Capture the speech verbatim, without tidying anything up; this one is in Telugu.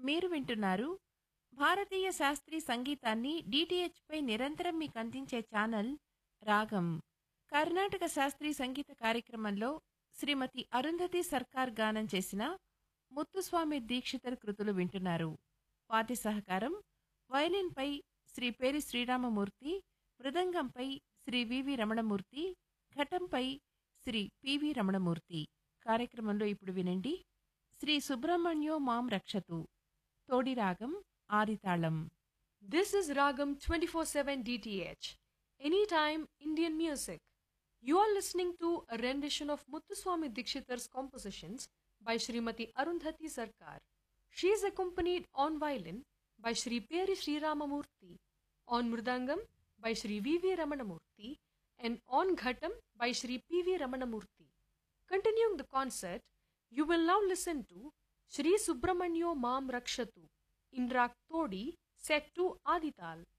మీరు వింటున్నారు భారతీయ శాస్త్రీయ సంగీతాన్ని డిటిహెచ్ పై నిరంతరం మీకు అందించే ఛానల్ రాగం. కర్ణాటక శాస్త్రీయ సంగీత కార్యక్రమంలో శ్రీమతి అరుంధతి సర్కార్ గానం చేసిన ముత్తుస్వామి దీక్షితర్ కృతులు వింటున్నారు. వాద్య సహకారం వయలిన్పై శ్రీ పేరి శ్రీరామమూర్తి, మృదంగంపై శ్రీ వివి రమణమూర్తి, ఘటంపై శ్రీ పివి రమణమూర్తి. కార్యక్రమంలో ఇప్పుడు వినండి శ్రీ సుబ్రహ్మణ్యో మాం రక్షతు, తోడి రాగం ఆదితాళం. This is Ragam twenty-four seven D T H, anytime Indian music. You are listening to a rendition of Muthuswami Dikshitar's compositions by Srimati Arundhati Sarkar. She is accompanied on violin by Sri Peri Sri Ramamurthy, on mridangam by Sri V V Ramanamurthy, and on ghatam by Sri P V Ramanamurthy. Continuing the concert, you will now listen to Sri Subramanya Mam Rakshatu in Rag Todi, set to Adital.